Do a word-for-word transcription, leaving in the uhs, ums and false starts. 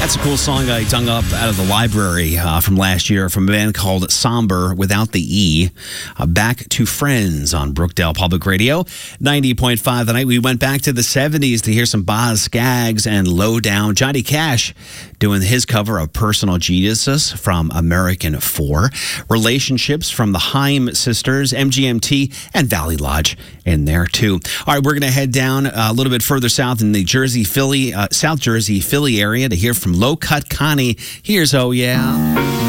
That's a cool song I dug up out of the library uh, from last year from a band called Somber without the E. Uh, back to Friends on Brookdale Public Radio. ninety point five the night. We went back to the seventies to hear some Boz Scaggs and Lowdown. Johnny Cash doing his cover of Personal Jesus from American four. Relationships from the Haim Sisters, M G M T, and Valley Lodge in there too. All right, we're going to head down a little bit further south in the Jersey, Philly, uh, South Jersey, Philly area to hear from Low Cut Connie. Here's Oh Yeah.